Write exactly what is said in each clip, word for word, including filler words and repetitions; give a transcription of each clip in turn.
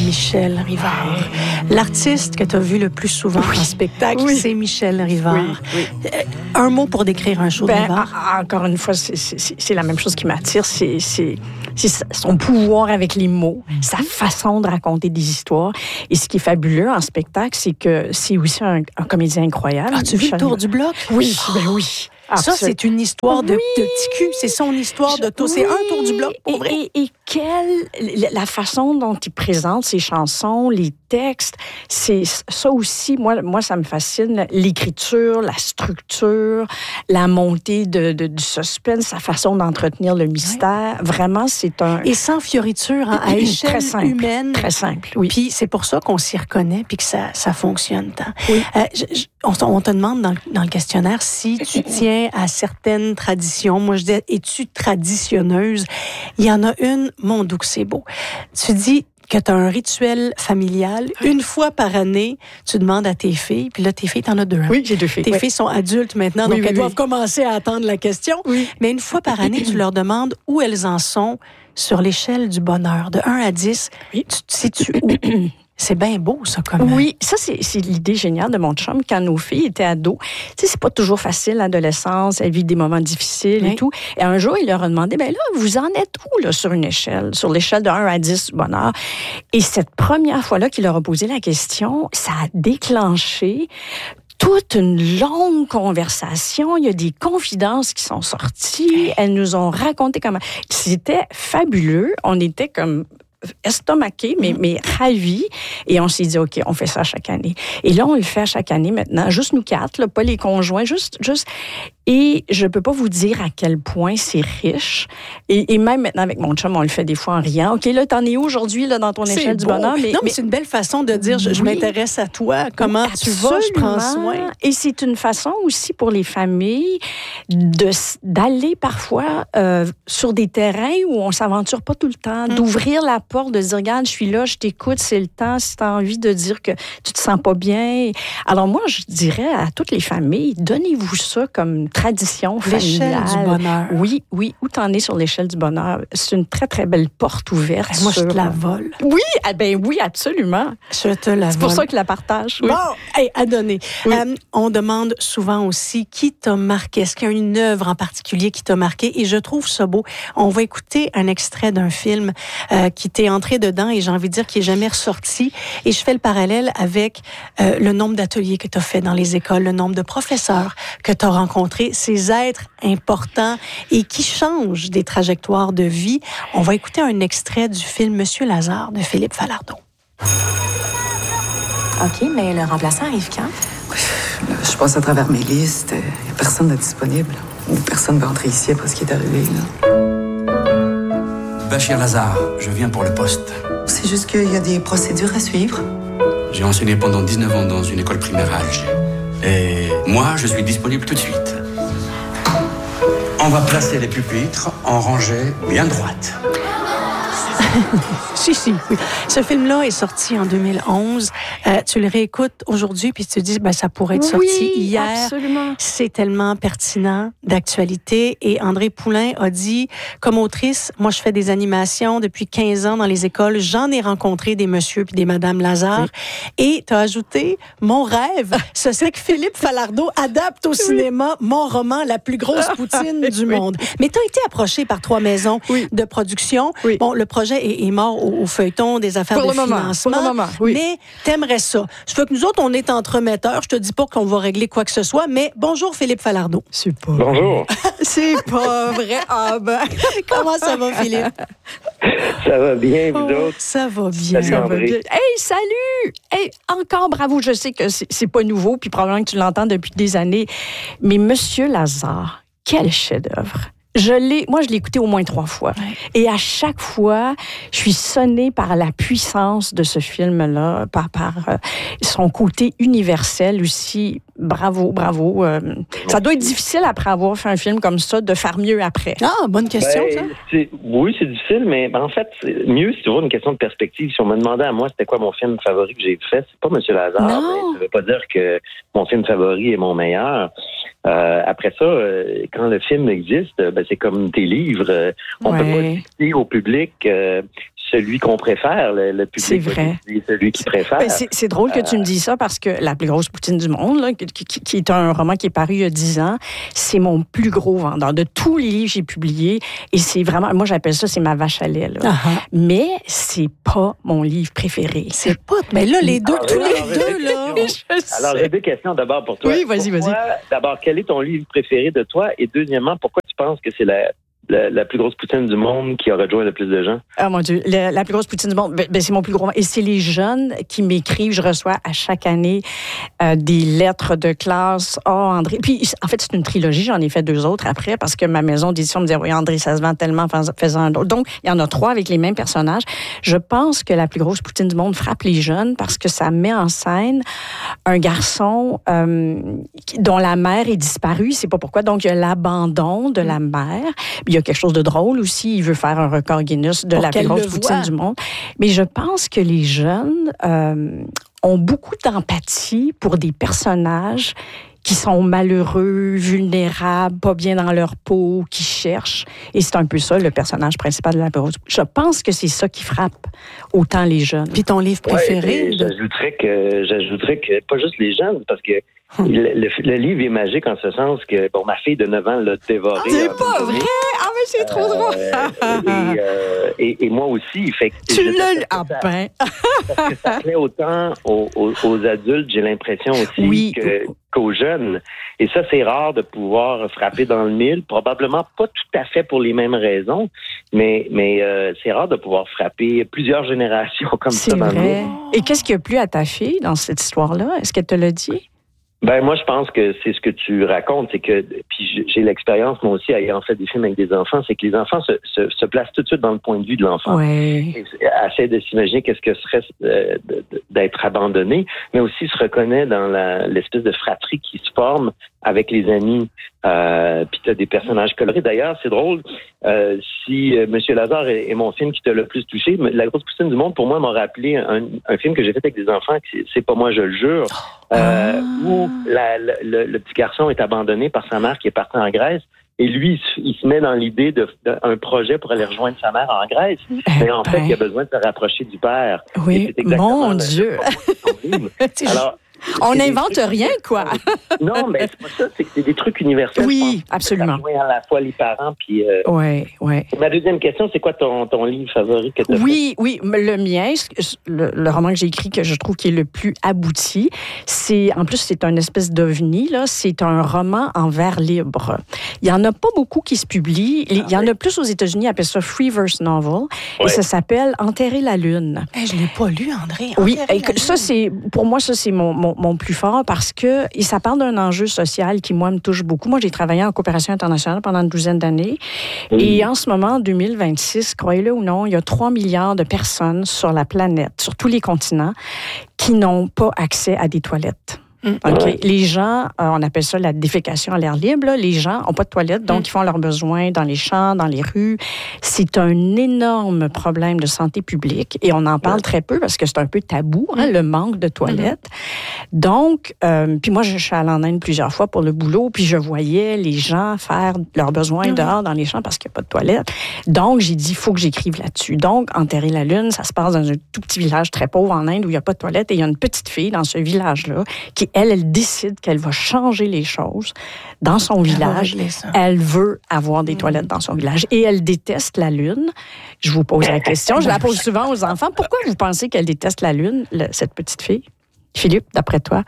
Michel Rivard. L'artiste que tu as vu le plus souvent oui. en spectacle, oui. c'est Michel Rivard. Oui. Oui. Un mot pour décrire un show ben, de Rivard? En, encore une fois, c'est, c'est, c'est la même chose qui m'attire. C'est, c'est, c'est son pouvoir avec les mots, mm-hmm. sa façon de raconter des histoires. Et ce qui est fabuleux en spectacle, c'est que c'est aussi un, un comédien incroyable. Ah, tu vis le tour du bloc? Oui, oh. ben oui. Absolument. Ça, c'est une histoire de, oui. de petit cul. C'est son histoire de tout. Oui. C'est un tour du bloc, pour vrai. Et, et, et quelle... La façon dont il présente ses chansons, les textes, c'est ça aussi, moi, moi ça me fascine. L'écriture, la structure, la montée de, de, du suspense, sa façon d'entretenir le mystère. Oui. Vraiment, c'est un... Et sans fioriture, hein, à échelle très simple, humaine. Très simple, oui. Puis c'est pour ça qu'on s'y reconnaît puis que ça, ça fonctionne tant. Oui. Euh, je, je, on, on te demande dans, dans le questionnaire si tu tiens à certaines traditions. Moi, je dis, es-tu traditionneuse? Il y en a une, mon doux que c'est beau. Tu dis que tu as un rituel familial. Une fois par année, tu demandes à tes filles, puis là, tes filles, t'en as deux. Hein? Oui, j'ai deux filles. Tes oui. filles sont adultes maintenant, oui, donc oui, elles oui. doivent commencer à attendre la question. Oui. Mais une fois par année, tu leur demandes où elles en sont sur l'échelle du bonheur. De un à dix, oui. tu te situes où? C'est bien beau, ça, comme... Oui, ça, c'est, c'est l'idée géniale de mon chum. Quand nos filles étaient ados, tu sais, c'est pas toujours facile, l'adolescence, elles vivent des moments difficiles oui. et tout. Et un jour, il leur a demandé, ben là, vous en êtes où, là, sur une échelle, sur l'échelle de un à dix, bonheur? Et cette première fois-là qu'il leur a posé la question, ça a déclenché toute une longue conversation. Il y a des confidences qui sont sorties. Elles nous ont raconté comment... C'était fabuleux. On était comme... estomaqués, mais, mais ravis. Et on s'est dit, OK, on fait ça chaque année. Et là, on le fait chaque année maintenant, juste nous quatre, là, pas les conjoints, juste... juste Et je peux pas vous dire à quel point c'est riche. Et, et même maintenant, avec mon chum, on le fait des fois en riant. OK, là, t'en es où aujourd'hui, là, dans ton c'est échelle beau. du bonheur? Mais, non, mais, mais c'est une belle façon de dire, je, oui. je m'intéresse à toi, comment oui, tu vas, je prends soin. Et c'est une façon aussi pour les familles de, d'aller parfois euh, sur des terrains où on s'aventure pas tout le temps, mm. d'ouvrir la porte, de dire, regarde, je suis là, je t'écoute, c'est le temps, si t'as envie de dire que tu te sens pas bien. Alors moi, je dirais à toutes les familles, donnez-vous ça comme tradition familiale. L'échelle du bonheur. Oui, oui. Où t'en es sur l'échelle du bonheur? C'est une très, très belle porte ouverte. Ben, moi, sur... je te la vole. Oui, ah ben oui, absolument. Je te la vole. C'est pour ça que je la partage. Oui. Bon, hey, à donner. Oui. Euh, on demande souvent aussi qui t'a marqué. Est-ce qu'il y a une œuvre en particulier qui t'a marqué? Et je trouve ça beau. On va écouter un extrait d'un film euh, qui t'est entré dedans et j'ai envie de dire qui n'est jamais ressorti. Et je fais le parallèle avec euh, le nombre d'ateliers que tu as fait dans les écoles, le nombre de professeurs que tu as rencontrés, ces êtres importants et qui changent des trajectoires de vie. On va écouter un extrait du film Monsieur Lazare de Philippe Falardeau. OK, mais le remplaçant arrive quand? Je passe à travers mes listes. Il n'y a personne de disponible. Ou personne va entrer ici après ce qui est arrivé, là. Bachir Lazare, je viens pour le poste. C'est juste qu'il y a des procédures à suivre. J'ai enseigné pendant dix-neuf ans dans une école primaire à Alger. Et moi, je suis disponible tout de suite. On va placer les pupitres en rangée bien droite. si, si, oui. Ce film-là est sorti en deux mille onze. Euh, tu le réécoutes aujourd'hui, puis tu te dis, ben, ça pourrait être sorti oui, hier. Absolument. C'est tellement pertinent, d'actualité. Et André Poulain a dit, comme autrice, moi, je fais des animations depuis quinze ans dans les écoles. J'en ai rencontré des messieurs puis des madames Lazare. Oui. Et tu as ajouté, mon rêve, ce serait que Philippe Falardeau adapte au oui. cinéma mon roman, La plus grosse poutine du oui. monde. Mais tu as été approché par trois maisons oui. de production. Oui. Bon, le projet est, est mort au, au feuilleton des affaires pour de le financement. Moment, pour le moment, oui. Mais t'aimerais ça. Je veux que nous autres, on est entremetteurs. Je te dis pas qu'on va régler quoi que ce soit, mais bonjour Philippe Falardeau. C'est pas Bonjour. C'est pas vrai. Ah ben. Comment ça va, Philippe? Ça va bien, vous oh, autres? Ça va bien. Salut, ça André. va bien. Hey, salut! Hey, encore bravo. Je sais que c'est, c'est pas nouveau, puis probablement que tu l'entends depuis des années. Mais Monsieur Lazare, quel chef-d'œuvre! Je l'ai, moi, je l'ai écouté au moins trois fois. Ouais. Et à chaque fois, je suis sonnée par la puissance de ce film-là, par, par euh, son côté universel aussi. Bravo, bravo. Euh, ça doit être difficile, après avoir fait un film comme ça, de faire mieux après. Ah, bonne question, ben, ça. C'est, oui, c'est difficile, mais en fait, c'est, mieux, c'est toujours une question de perspective. Si on me demandait à moi c'était quoi mon film favori que j'ai fait, c'est pas Monsieur Lazare, non. mais ça veut pas dire que mon film favori est mon meilleur. Euh, après ça, euh, quand le film existe, ben, c'est comme tes livres. Euh, on ouais. peut pas dicter au public euh, celui qu'on préfère. Le, le public c'est vrai. C'est celui qui préfère. Ben, c'est, c'est drôle que tu me dises ça parce que La plus grosse poutine du monde, là, qui, qui, qui est un roman qui est paru il y a dix ans, c'est mon plus gros vendeur. De tous les livres que j'ai publiés, et c'est vraiment, moi j'appelle ça, c'est ma vache à lait. Là. Uh-huh. Mais c'est pas mon livre préféré. C'est pas, mais là, les deux, alors, tous alors, les deux, là. Alors, j'ai deux questions d'abord pour toi. Oui, vas-y, pourquoi, vas-y. D'abord, quel est ton livre préféré de toi? Et deuxièmement, pourquoi tu penses que c'est la, la, la plus grosse poutine du monde qui a rejoint le plus de gens? Oh mon Dieu, la, la plus grosse poutine du monde, ben, ben, c'est mon plus gros. Et c'est les jeunes qui m'écrivent. Je reçois à chaque année euh, des lettres de classe. Oh, André. Puis, en fait, c'est une trilogie. J'en ai fait deux autres après parce que ma maison d'édition me disait, oui, André, ça se vend tellement, faisant un autre. Donc, il y en a trois avec les mêmes personnages. Je pense que la plus grosse poutine du monde frappe les jeunes parce que ça met en scène un garçon euh, dont la mère est disparue. C'est pas pourquoi. Donc, il y a l'abandon de la mère. Puis, il y a quelque chose de drôle aussi. Il veut faire un record Guinness de pour la plus grosse poutine du monde. Mais je pense que les jeunes euh, ont beaucoup d'empathie pour des personnages qui sont malheureux, vulnérables, pas bien dans leur peau, qui cherchent. Et c'est un peu ça, le personnage principal de la plus grosse. Je pense que c'est ça qui frappe autant les jeunes. Puis ton livre préféré? Ouais, de... J'ajouterais que, j'ajouterais que, pas juste les jeunes, parce que hum. le, le, le livre est magique en ce sens que, bon, ma fille de neuf ans l'a dévoré. C'est pas vrai! Ah, mais c'est trop drôle! Euh, et, euh, et, et moi aussi, fait que... Tu l'as lu? Ah ben! Parce que ça plaît autant aux, aux, aux adultes, j'ai l'impression aussi, oui. que, qu'aux jeunes. Et ça, c'est rare de pouvoir frapper dans le mille. Probablement pas tout à fait pour les mêmes raisons, mais, mais euh, c'est rare de pouvoir frapper plusieurs générations comme c'est ça dans vrai. le mille. Et qu'est-ce qui a plu à ta fille dans cette histoire-là? Est-ce qu'elle te l'a dit? Ben moi, je pense que c'est ce que tu racontes, c'est que, puis j'ai l'expérience, moi aussi, ayant fait des films avec des enfants, c'est que les enfants se, se, se placent tout de suite dans le point de vue de l'enfant. Ouais. Essaie de s'imaginer qu'est-ce que serait euh, d'être abandonné, mais aussi se reconnaît dans la, l'espèce de fratrie qui se forme avec les amis. Euh, puis tu as des personnages colorés. D'ailleurs, c'est drôle, euh, si euh, Monsieur Lazare est, est mon film qui t'a le plus touché, La grosse poutine du monde, pour moi, m'a rappelé un, un film que j'ai fait avec des enfants, c'est, c'est pas moi, je le jure, euh, ah. où la, la, le, le petit garçon est abandonné par sa mère qui est partie en Grèce. Et lui, il se met dans l'idée de, d'un projet pour aller rejoindre sa mère en Grèce. Mais en ben. fait, il a besoin de se rapprocher du père. Oui, mon Dieu! Alors, on n'invente rien, quoi. Non, mais c'est pas ça, c'est que c'est des trucs universels. Oui, absolument. Ça à la fois les parents, puis... Euh... Oui, oui. Ma deuxième question, c'est quoi ton, ton livre favori que tu as Oui, fait? Oui, le mien, le, le roman que j'ai écrit, que je trouve qui est le plus abouti, c'est, en plus, c'est un espèce d'ovni, là, c'est un roman en vers libre. Il y en a pas beaucoup qui se publient. Il y en a plus aux États-Unis, ils appellent ça free verse novel, ouais. Et ça s'appelle Enterrer la lune. Hey, je l'ai pas lu, André. Oui, et ça, c'est, pour moi, ça, c'est mon, mon Mon plus fort parce que et ça parle d'un enjeu social qui, moi, me touche beaucoup. Moi, j'ai travaillé en coopération internationale pendant une douzaine d'années. Oui. Et en ce moment, en deux mille vingt-six, croyez-le ou non, il y a trois milliards de personnes sur la planète, sur tous les continents, qui n'ont pas accès à des toilettes. Okay. Les gens, euh, on appelle ça la défécation à l'air libre. Là. Les gens n'ont pas de toilettes, donc mm. ils font leurs besoins dans les champs, dans les rues. C'est un énorme problème de santé publique et on en parle ouais. très peu parce que c'est un peu tabou, hein, mm. le manque de toilettes. Mm. Donc, euh, puis moi, je suis allée en Inde plusieurs fois pour le boulot, puis je voyais les gens faire leurs besoins mm. dehors dans les champs parce qu'il n'y a pas de toilettes. Donc, j'ai dit, il faut que j'écrive là-dessus. Donc, Enterrer la lune, ça se passe dans un tout petit village très pauvre en Inde où il n'y a pas de toilettes et il y a une petite fille dans ce village-là qui Elle, elle décide qu'elle va changer les choses dans son village. Elle veut avoir des toilettes dans son village. Et elle déteste la Lune. Je vous pose la question. Je la pose souvent aux enfants. Pourquoi vous pensez qu'elle déteste la Lune, le, cette petite fille? Philippe, d'après toi?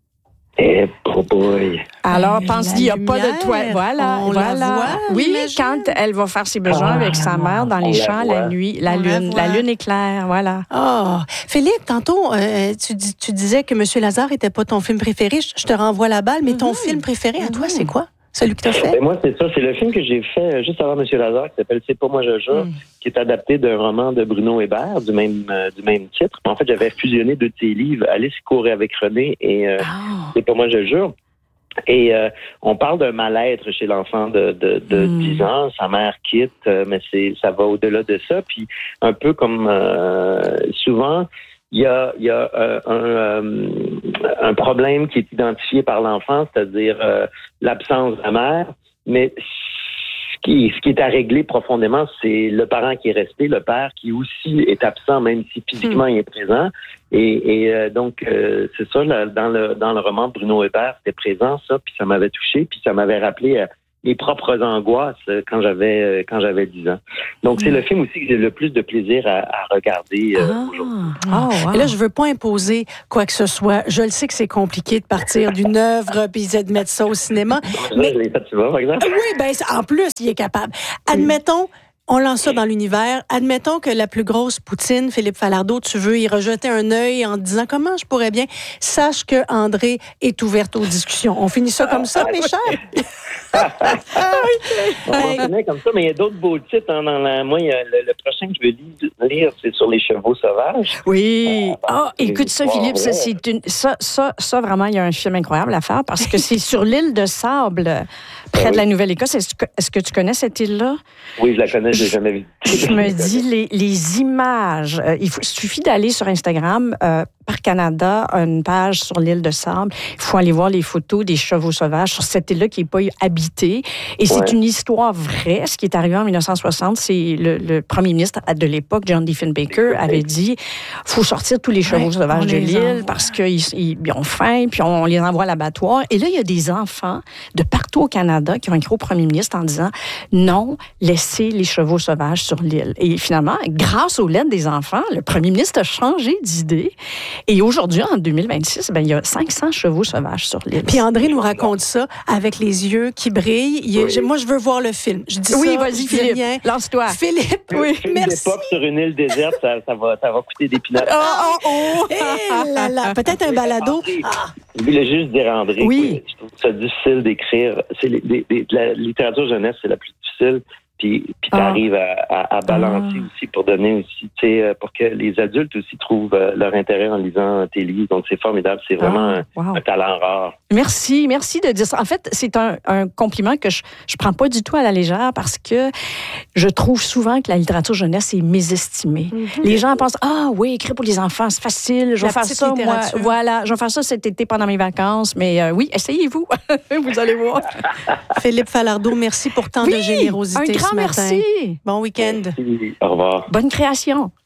Eh, oh boy. Alors, pense qu'il n'y a pas de toilette. Voilà, on voilà. La voit, oui, quand elle va faire ses besoins ah, avec sa mère dans les champs la, la nuit, la on lune, la, la lune éclaire, voilà. Oh, Philippe, tantôt, euh, tu, tu disais que Monsieur Lazare n'était pas ton film préféré. Je, je te renvoie la balle, mais ton mm-hmm. film préféré à toi, mm-hmm. c'est quoi? Celui que tu as fait? Ben moi, c'est ça. C'est le film que j'ai fait juste avant Monsieur Lazare, qui s'appelle C'est pas moi, je jure, mm. qui est adapté d'un roman de Bruno Hébert, du même, euh, du même titre. En fait, j'avais fusionné deux de ses livres, Alice courait avec René et euh, oh. C'est pas moi, je jure. Et euh, on parle d'un mal-être chez l'enfant de, de, de mm. dix ans. Sa mère quitte, euh, mais c'est ça va au-delà de ça. Puis un peu comme euh, souvent, il y a, il y a euh, un, euh, un problème qui est identifié par l'enfant, c'est-à-dire euh, l'absence de la mère. Mais qui, ce qui est à régler profondément, c'est le parent qui est resté, le père qui aussi est absent, même si physiquement mmh. il est présent. Et, et euh, donc, euh, c'est ça, là, dans le dans le roman de Bruno Hébert, c'était présent, ça, puis ça m'avait touché, puis ça m'avait rappelé euh, mes propres angoisses euh, quand j'avais euh, quand j'avais dix ans. Donc, mmh. c'est le film aussi que j'ai le plus de plaisir à, à regarder euh, ah. aujourd'hui. Oh, wow. Et là, je veux pas imposer quoi que ce soit. Je le sais que c'est compliqué de partir d'une œuvre puis de mettre ça au cinéma. mais... Je l'ai fait, tu vois, par exemple. Oui, ben en plus, il est capable. Admettons... On lance ça dans l'univers. Admettons que la plus grosse poutine, Philippe Falardeau, tu veux y rejeter un œil en disant comment je pourrais bien. Sache que André est ouverte aux discussions. On finit ça comme ça, mes chers? On finit comme ça, mais il y a d'autres beaux titres. Hein, dans la... Moi, il y a le, le prochain que je veux lire, c'est sur les chevaux sauvages. Oui. Ah, oh, écoute ça, Philippe, ça, c'est une... ça, ça, ça, vraiment, il y a un film incroyable à faire parce que c'est sur l'île de Sable, près oui. de la Nouvelle-Écosse. Est-ce que, est-ce que tu connais cette île-là? Oui, je la connais. Je l'ai jamais vu. Je me dis, les, les images, euh, il faut, suffit d'aller sur Instagram, euh, Parc Canada, une page sur l'île de Sable. Il faut aller voir les photos des chevaux sauvages sur cette île-là qui n'est pas habitée. Et c'est ouais. une histoire vraie. Ce qui est arrivé en dix-neuf cent soixante, c'est le, le premier ministre de l'époque, John Diefenbaker, avait dit « faut sortir tous les chevaux ouais, sauvages de l'île parce qu'ils ils ont faim, puis on, on les envoie à l'abattoir. » Et là, il y a des enfants de partout au Canada qui ont écrit au premier ministre en disant « non, laissez les chevaux sauvages sur l'île. » Et finalement, grâce aux lettres des enfants, le premier ministre a changé d'idée. Et aujourd'hui, en deux mille vingt-six, ben, il y a cinq cents chevaux sauvages sur l'île. Puis André nous raconte ça avec les yeux qui brillent. Il, oui. Moi, je veux voir le film. Je dis oui, ça, vas-y, Philippe. Rien. Lance-toi. Philippe, oui, merci. D'époque sur une île déserte, ça, ça, va, ça va coûter des pinottes. Oh, oh, oh. Eh là, là. Peut-être un balado. Ah. Je voulais juste dire, André, oui. je trouve ça difficile d'écrire. C'est les, les, les, la littérature jeunesse, c'est la plus difficile. Puis, puis tu arrives ah. à, à, à balancer ah. aussi pour donner aussi, tu sais, pour que les adultes aussi trouvent leur intérêt en lisant tes livres. Donc, c'est formidable. C'est vraiment ah. wow. un, un talent rare. Merci. Merci de dire ça. En fait, c'est un, un compliment que je ne prends pas du tout à la légère parce que je trouve souvent que la littérature jeunesse est mésestimée. Mm-hmm. Les gens pensent, ah oui, écrire pour les enfants, c'est facile. Je vais faire ça, moi. Voilà. Je vais faire ça cet été pendant mes vacances. Mais euh, oui, essayez-vous. Vous allez voir. Philippe Falardeau, merci pour tant oui, de générosité. Un grand merci. Bon week-end. Merci. Au revoir. Bonne création.